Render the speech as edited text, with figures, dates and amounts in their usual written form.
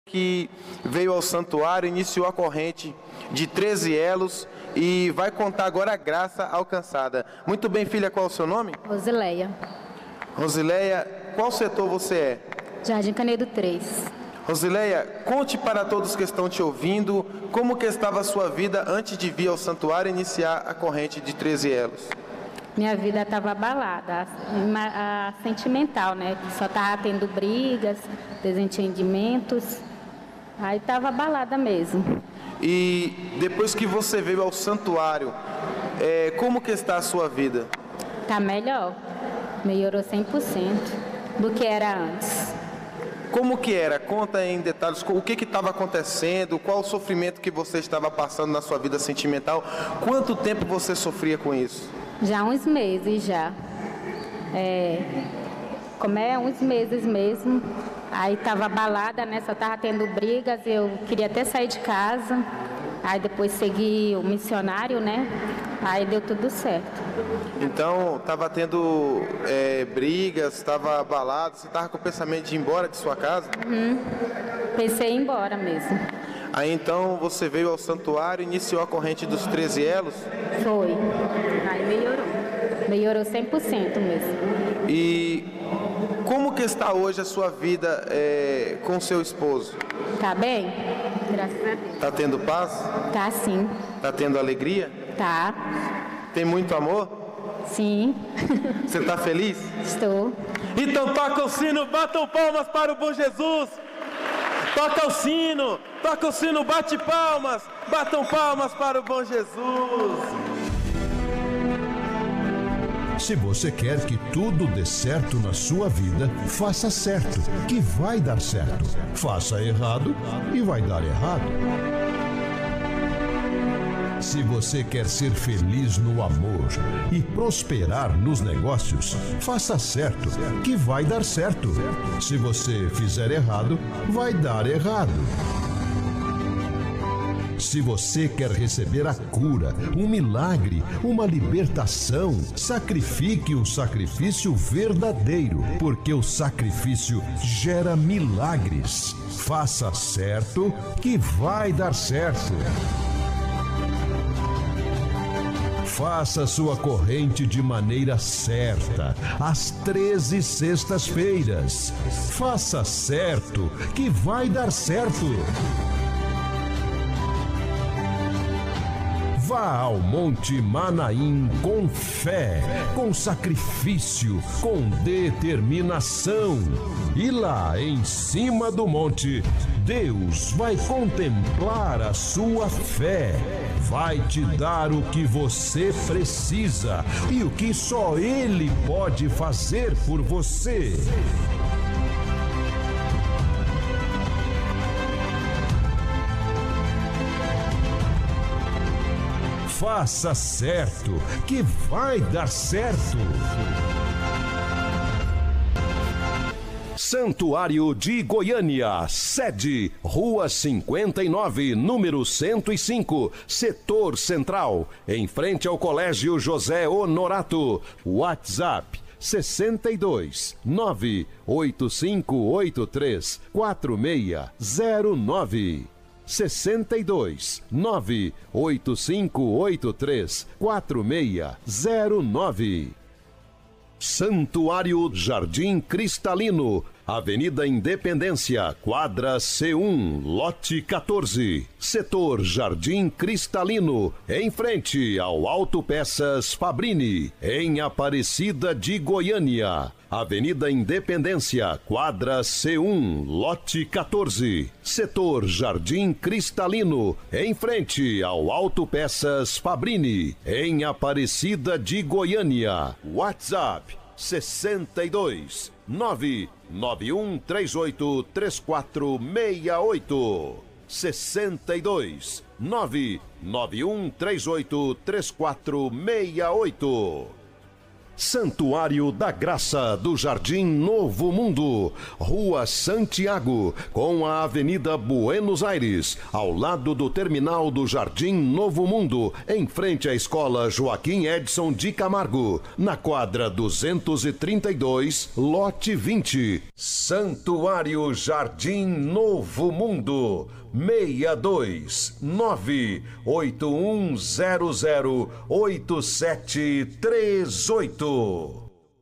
que veio ao santuário, iniciou a corrente de 13 elos e vai contar agora a graça alcançada. Muito bem, filha, qual é o seu nome? Rosileia. Rosileia, qual setor você é? Jardim Canedo 3. Rosileia, conte para todos que estão te ouvindo como que estava a sua vida antes de vir ao santuário e iniciar a corrente de 13 elos. Minha vida estava abalada, a sentimental, né? Só estava tendo brigas, desentendimentos. Aí estava abalada mesmo. E depois que você veio ao santuário, como que está a sua vida? Está melhor. Melhorou 100% do que era antes. Como que era? Conta em detalhes o que estava acontecendo, qual o sofrimento que você estava passando na sua vida sentimental, quanto tempo você sofria com isso? Já há uns meses já. Uns meses mesmo. Aí estava abalada, né? Só estava tendo brigas, eu queria até sair de casa. Aí depois segui o missionário, né? Aí deu tudo certo. Então, estava tendo brigas, estava abalado, você estava com o pensamento de ir embora de sua casa? Pensei em ir embora mesmo. Aí então você veio ao santuário e iniciou a corrente dos 13 elos? Foi. Aí melhorou. Melhorou 100% mesmo. E como que está hoje a sua vida com seu esposo? Tá bem? Graças a Deus. Está tendo paz? Tá sim. Está tendo alegria? Tá. Tem muito amor? Sim. Você está feliz? Estou. Então toca o sino, batam palmas para o bom Jesus. Toca o sino, bate palmas, batam palmas para o bom Jesus. Se você quer que tudo dê certo na sua vida, faça certo, que vai dar certo. Faça errado e vai dar errado. Se você quer ser feliz no amor e prosperar nos negócios, faça certo, que vai dar certo. Se você fizer errado, vai dar errado. Se você quer receber a cura, um milagre, uma libertação, sacrifique um sacrifício verdadeiro, porque o sacrifício gera milagres. Faça certo, que vai dar certo. Faça sua corrente de maneira certa, às 13 sextas-feiras. Faça certo, que vai dar certo. Vá ao Monte Manaim com fé, com sacrifício, com determinação. E lá em cima do monte, Deus vai contemplar a sua fé. Vai te dar o que você precisa e o que só Ele pode fazer por você. Faça certo, que vai dar certo. Santuário de Goiânia, sede, Rua 59, número 105, Setor Central, em frente ao Colégio José Honorato. WhatsApp 62 98583 4609. 62 98583 4609. Santuário Jardim Cristalino, Avenida Independência, quadra C1, lote 14, setor Jardim Cristalino, em frente ao Autopeças Fabrini, em Aparecida de Goiânia. Avenida Independência, quadra C1, lote 14, setor Jardim Cristalino, em frente ao Autopeças Fabrini, em Aparecida de Goiânia. WhatsApp 62 99138 3468. 62 99138 3468. Santuário da Graça do Jardim Novo Mundo, Rua Santiago, com a Avenida Buenos Aires, ao lado do terminal do Jardim Novo Mundo, em frente à Escola Joaquim Edson de Camargo, na quadra 232, lote 20. Santuário Jardim Novo Mundo, 629-8100-8738.